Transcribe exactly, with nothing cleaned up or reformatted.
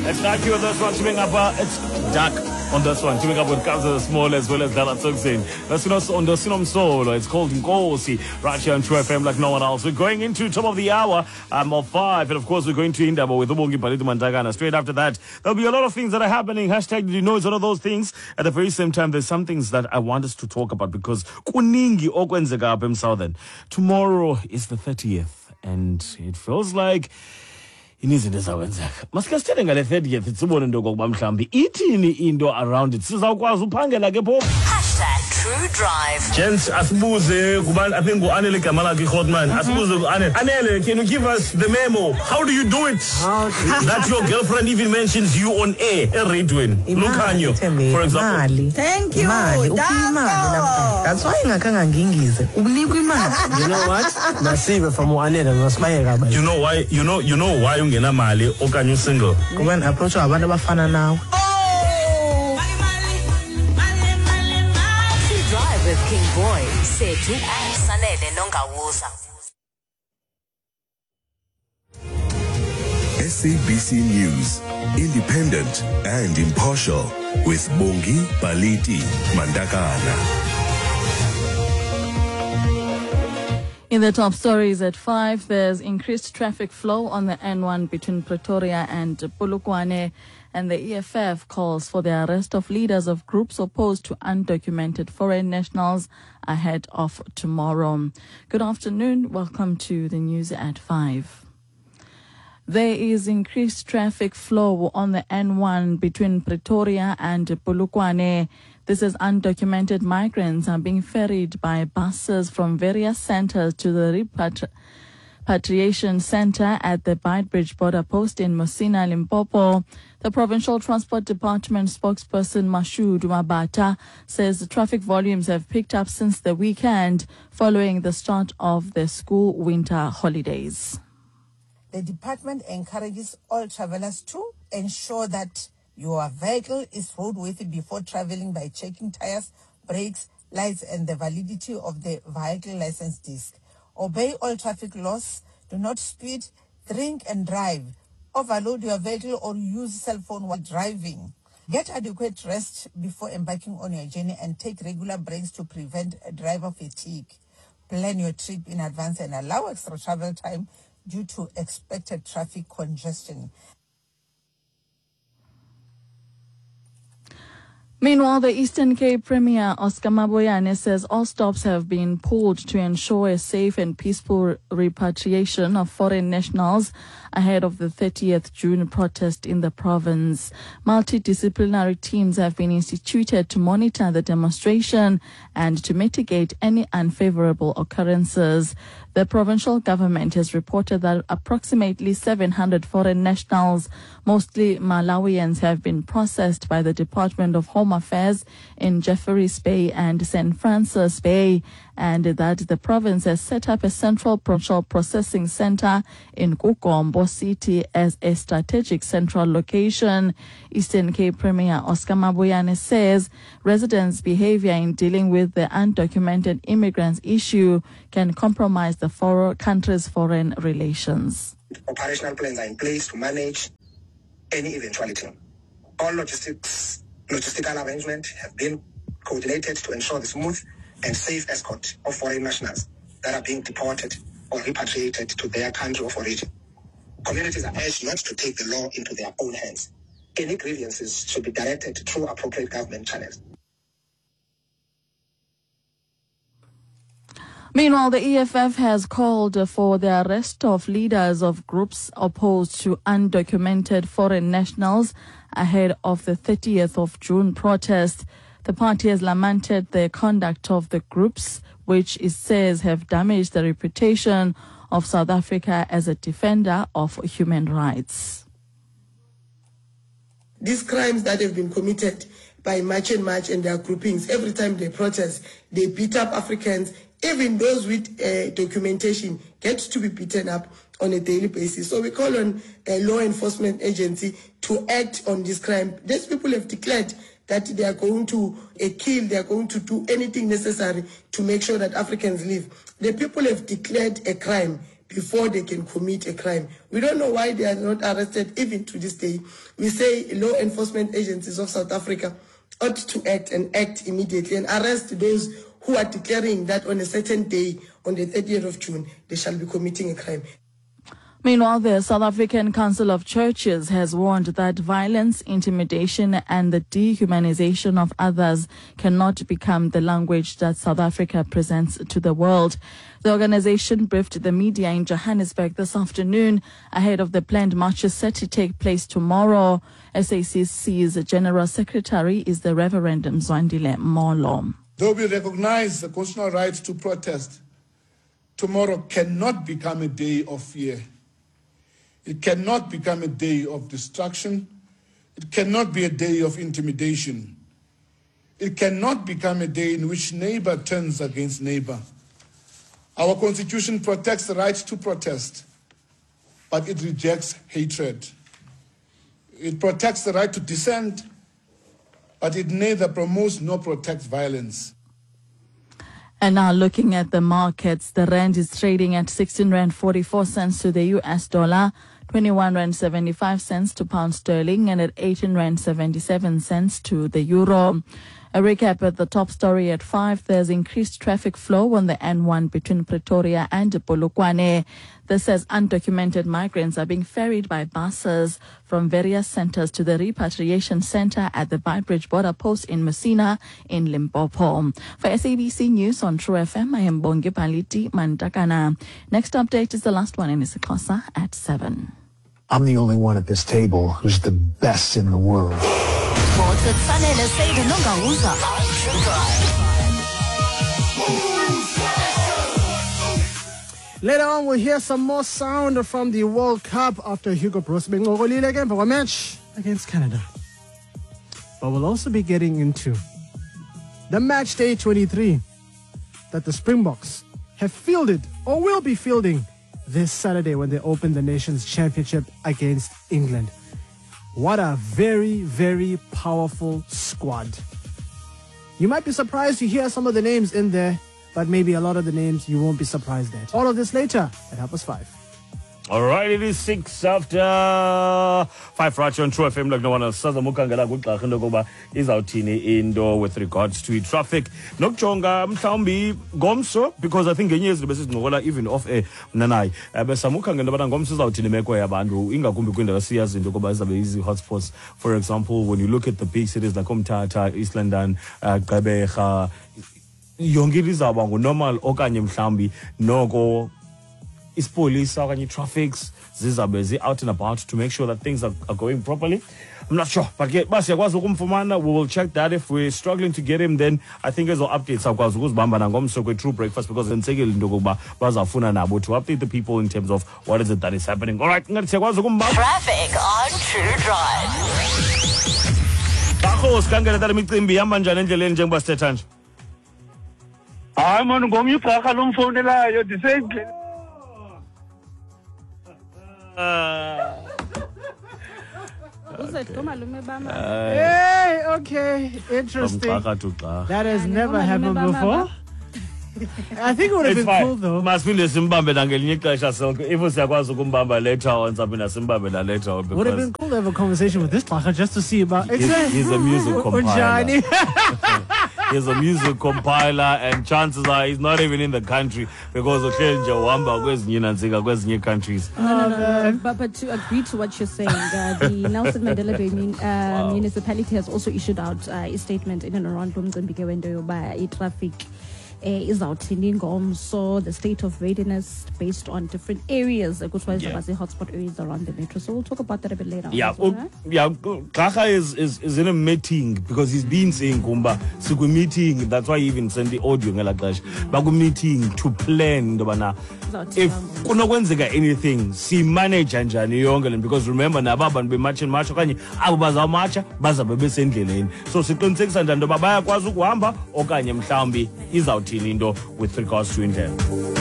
It's not you on this one, coming up. Uh, it's dark on this one, coming up with Kaza Small as well as Dala Tuxin. That's us on the Sinom Solo. It's called Ngosi, right here on True F M like no one else. We're going into top of the hour um, of five, and of course we're going to Indaba with Ubongi Paliti Mandagana. Straight after that, there'll be a lot of things that are happening. Hashtag, did you know it's one of those things? At the very same time, there's some things that I want us to talk about because kuningi okwenzeka apha eMsouthern. Tomorrow is the thirtieth, and it feels like inizinto ezawenzeka. Masike sithele ngale thirtieth sibone into kokuba mhlambi ithini into around it. Sizawukwazi uphangela ke phofu. Hashtag True Drive. Gents, asibuze kubantu, I think uAnele igama lakhe Hotman. Asibuze kuAnele. Anele, can you give us the memo? How do you do it? That your girlfriend even mentions you on air, eRadioweni. Lukhanyo, for example. Thank you. That's why ngakanga ngingize. Ukunikwa imali. You know what? Nasibe from uAnele ngosibayeka. You know why? You know you know why ungenamali okanye single? Kuba approach abantu abafana nawe. With King Boy, Setu and Sanele Nongawuza. S A B C News, independent and impartial, with Bongi Paliti Mandakana. In the top stories at five, there's increased traffic flow on the N one between Pretoria and Polokwane, and the E F F calls for the arrest of leaders of groups opposed to undocumented foreign nationals ahead of tomorrow. Good afternoon. Welcome to the news at five. There is increased traffic flow on the N one between Pretoria and Polokwane. This is undocumented migrants are being ferried by buses from various centers to the repatriation center at the Beitbridge border post in Mosina, Limpopo. The Provincial Transport Department spokesperson Mashood Mabata says the traffic volumes have picked up since the weekend following the start of the school winter holidays. The department encourages all travelers to ensure that your vehicle is roadworthy before traveling by checking tires, brakes, lights, and the validity of the vehicle license disc. Obey all traffic laws. Do not speed, drink and drive. Overload your vehicle or use cell phone while driving. Get adequate rest before embarking on your journey and take regular breaks to prevent driver fatigue. Plan your trip in advance and allow extra travel time due to expected traffic congestion. Meanwhile, the Eastern Cape Premier Oscar Maboyane says all stops have been pulled to ensure a safe and peaceful repatriation of foreign nationals ahead of the thirtieth June protest in the province. Multidisciplinary teams have been instituted to monitor the demonstration and to mitigate any unfavorable occurrences. The provincial government has reported that approximately seven hundred foreign nationals, mostly Malawians, have been processed by the Department of Home Affairs in Jeffreys Bay and Saint Francis Bay, and that the province has set up a central provincial processing center in Kukombo City as a strategic central location. Eastern Cape Premier Oscar Maboyane says residents' behavior in dealing with the undocumented immigrants issue can compromise the four countries' foreign relations. Operational plans are in place to manage any eventuality. All logistics, logistical arrangements have been coordinated to ensure the smooth and safe escort of foreign nationals that are being deported or repatriated to their country of origin. Communities are urged not to take the law into their own hands. Any grievances should be directed through appropriate government channels. Meanwhile, the E F F has called for the arrest of leaders of groups opposed to undocumented foreign nationals ahead of the thirtieth of June protest. The party has lamented the conduct of the groups, which it says have damaged the reputation of South Africa as a defender of human rights. These crimes that have been committed by March and March and their groupings, every time they protest, they beat up Africans. Even those with uh, documentation get to be beaten up on a daily basis. So we call on a law enforcement agency to act on this crime. These people have declared that they are going to uh, kill, they are going to do anything necessary to make sure that Africans live. The people have declared a crime before they can commit a crime. We don't know why they are not arrested even to this day. We say law enforcement agencies of South Africa ought to act and act immediately and arrest those who are declaring that on a certain day, on the thirtieth of June, they shall be committing a crime. Meanwhile, the South African Council of Churches has warned that violence, intimidation, and the dehumanization of others cannot become the language that South Africa presents to the world. The organization briefed the media in Johannesburg this afternoon ahead of the planned marches set to take place tomorrow. S A C C's General Secretary is the Reverend Mzwandile Molo. Though we recognize the constitutional right to protest, tomorrow cannot become a day of fear. It cannot become a day of destruction. It cannot be a day of intimidation. It cannot become a day in which neighbor turns against neighbor. Our Constitution protects the right to protest, but it rejects hatred. It protects the right to dissent, but it neither promotes nor protects violence. And now looking at the markets, the rand is trading at sixteen rand forty-four cents to the U S dollar, twenty-one rand seventy-five cents to pound sterling, and at eighteen rand seventy-seven cents to the euro. A recap at the top story at five. There's increased traffic flow on the N one between Pretoria and Polokwane. This says undocumented migrants are being ferried by buses from various centers to the repatriation center at the Beitbridge border post in Messina in Limpopo. For S A B C News on True F M, I am Bongi Paliti Mandakana. Next update is the last one in isiXhosa at seven. I'm the only one at this table who's the best in the world. Later on, we'll hear some more sound from the World Cup after Hugo Broos being again for a match against Canada. But we'll also be getting into the match day twenty-three that the Springboks have fielded or will be fielding this Saturday when they open the Nations Championship against England. What a very, very powerful squad. You might be surprised to hear some of the names in there, but maybe a lot of the names you won't be surprised at. All of this later at half past five. All right, it is six after five right on True F M. Like no one else says, Mukangala Gutla Goba is out in indoor with regards to traffic. Nokchonga Mtambi Gomso, because I think years the basis no even off a Nanai. Besamukanga Gomso out in the Meko Yabandu, Inga Kumbi Kunda Sias in Dogoba is easy hotspots. For example, when you look at the big cities like Umtata, East London, Gabeha, Yongiri Zabangu, normal Okanyem Shambi, Nogo. Is police or any traffics? These are busy out and about to make sure that things are, are going properly. I'm not sure, but yeah, we will check that. If we're struggling to get him, then I think there's updates. So we true breakfast because then to update the people in terms of what is it that is happening. All right, traffic on True Drive. I'm on Gomu Pakalum Fonela, the same. Uh, hey, okay, interesting. That has never happened before. I think it would have been fine. Cool though. Must be the Zimbabwe and if it's a Gumbamba later on, something a Zimbabwe later on. Would have been cool to have a conversation with this Taka just to see about. He's, he's a music compiler. He's a music compiler, and chances are he's not even in the country because of Jawamba goes in new countries. No, no, no, no. But, but to agree to what you're saying, uh, the Nelson Mandela Bay uh, wow. municipality has also issued out uh, a statement in and around Mozambique when they by a traffic. Uh, is out in Ingom, so the state of readiness based on different areas, uh, which was yeah. the hotspot areas around the metro. So we'll talk about that a bit later. Yeah, well, huh? yeah. Kaka is, is is in a meeting because he's been saying Kumba. So we meeting. That's why he even sent the audio. But we meeting to plan. If kuna kwenzeka anything, see manage anjani yonke because remember nababa and be matching match okanye abo baza matcha baza bebe sendleleni. So siqinisekisa nje ndoba bayakwazi ukuhamba okanye mhlambi is out in Indo with regards to India.